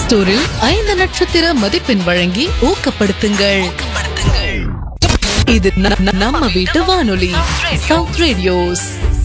ஸ்டோரில் 5 நட்சத்திர மதிப்பெண் வழங்கி ஊக்கப்படுத்துங்கள். இது நம்ம வீட்டு வானொலி சவுத் ரேடியோஸ்.